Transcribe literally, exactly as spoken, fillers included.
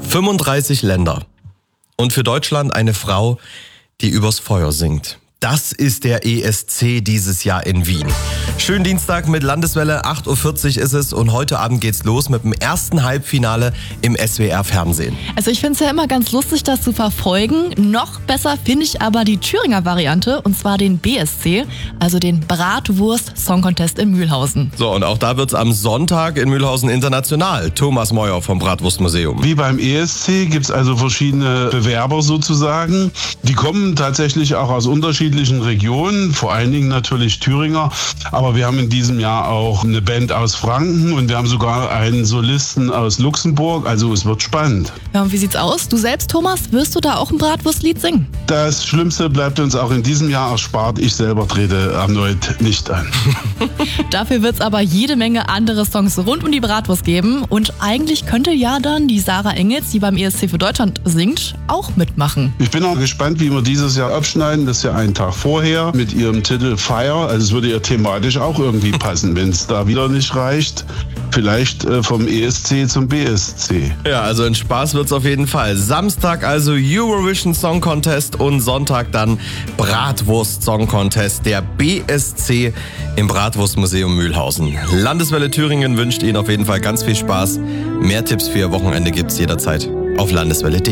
fünfunddreißig Länder. Und für Deutschland eine Frau, die übers Feuer singt. Das ist der E S C dieses Jahr in Wien. Schönen Dienstag mit Landeswelle, acht Uhr vierzig ist es und heute Abend geht's los mit dem ersten Halbfinale im S W R-Fernsehen. Also ich finde es ja immer ganz lustig, das zu verfolgen. Noch besser finde ich aber die Thüringer Variante, und zwar den B S C, also den Bratwurst Song Contest in Mühlhausen. So, und auch da wird's am Sonntag in Mühlhausen international. Thomas Meuer vom Bratwurstmuseum. Wie beim E S C gibt's also verschiedene Bewerber sozusagen. Die kommen tatsächlich auch aus unterschiedlichen Regionen, vor allen Dingen natürlich Thüringer. Aber wir haben in diesem Jahr auch eine Band aus Franken und wir haben sogar einen Solisten aus Luxemburg. Also es wird spannend. Ja, und wie sieht's aus? Du selbst, Thomas, wirst du da auch ein Bratwurstlied singen? Das Schlimmste bleibt uns auch in diesem Jahr erspart. Ich selber trete erneut nicht an. Dafür wird's aber jede Menge andere Songs rund um die Bratwurst geben. Und eigentlich könnte ja dann die Sarah Engels, die beim E S C für Deutschland singt, auch mitmachen. Ich bin auch gespannt, wie wir dieses Jahr abschneiden. Das ist ja ein Tag vorher mit ihrem Titel Fire. Also es würde ja thematisch auch irgendwie passen, wenn es da wieder nicht reicht. Vielleicht äh, vom E S C zum B S C. Ja, also ein Spaß wird's auf jeden Fall. Samstag also Eurovision Song Contest und Sonntag dann Bratwurst Song Contest, der B S C im Bratwurstmuseum Mühlhausen. Landeswelle Thüringen wünscht Ihnen auf jeden Fall ganz viel Spaß. Mehr Tipps für Ihr Wochenende gibt's jederzeit auf landeswelle punkt de.